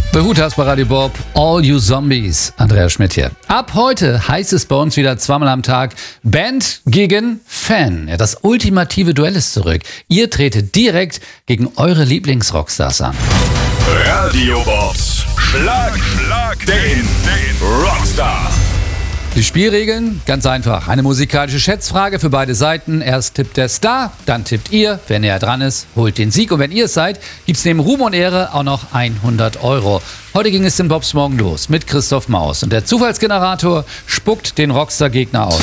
The Hooters bei Radio Bob, All You Zombies. Andreas Schmidt hier. Ab heute heißt es bei uns wieder zweimal am Tag Band gegen Fan. Ja, das ultimative Duell ist zurück. Ihr tretet direkt gegen eure Lieblingsrockstars an. Radio Bobs Schlag den Rockstar. Die Spielregeln? Ganz einfach. Eine musikalische Schätzfrage für beide Seiten. Erst tippt der Star, dann tippt ihr. Wer näher dran ist, holt den Sieg. Und wenn ihr es seid, gibt's neben Ruhm und Ehre auch noch 100 Euro. Heute ging es in Bobs Morgen los mit Christoph Maus. Und der Zufallsgenerator spuckt den Rockstar-Gegner aus.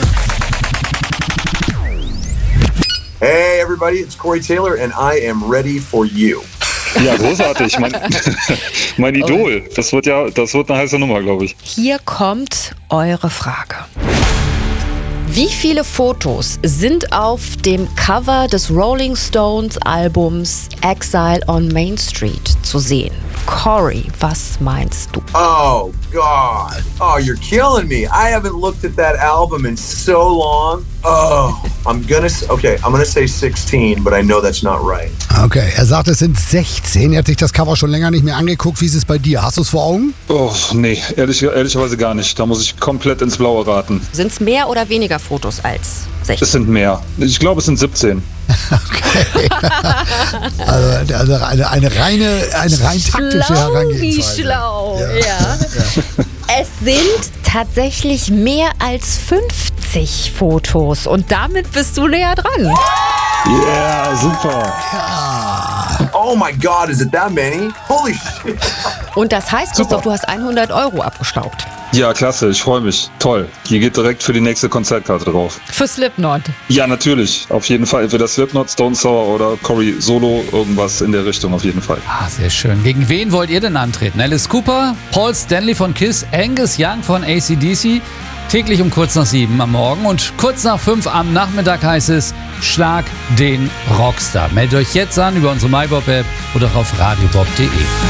Hey everybody, it's Corey Taylor and I am ready for you. Ja, großartig. Mein Idol. Das wird eine heiße Nummer, glaube ich. Hier kommt eure Frage. Wie viele Fotos sind auf dem Cover des Rolling Stones Albums Exile on Main Street zu sehen? Corey, was meinst du? Oh God. Oh, you're killing me. I haven't looked at that album in so long. Oh, I'm gonna say 16, but I know that's not right. Okay, er sagt, es sind 16. Er hat sich das Cover schon länger nicht mehr angeguckt. Wie ist es bei dir? Hast du es vor Augen? Oh, nee, ehrlicherweise gar nicht. Da muss ich komplett ins Blaue raten. Sind es mehr oder weniger Fotos als 16? Es sind mehr. Ich glaube, es sind 17. Okay. Also eine rein taktische Herangehensweise. Wie schlau, ja. Es sind tatsächlich mehr als 50 Fotos und damit bist du näher dran. Yeah, super. Oh my God, is it that many? Holy shit. Und das heißt, Christoph, du hast 100 Euro abgestaubt. Ja, klasse, ich freue mich. Toll. Hier geht direkt für die nächste Konzertkarte drauf. Für Slipknot. Ja, natürlich. Auf jeden Fall. Entweder Slipknot, Stone Sour oder Corey Solo. Irgendwas in der Richtung auf jeden Fall. Ah, sehr schön. Gegen wen wollt ihr denn antreten? Alice Cooper, Paul Stanley von Kiss, Angus Young von AC/DC? Täglich um kurz nach 7 am Morgen und kurz nach 5 am Nachmittag heißt es Schlag den Rockstar. Meldet euch jetzt an über unsere MyBob-App oder auf radiobob.de.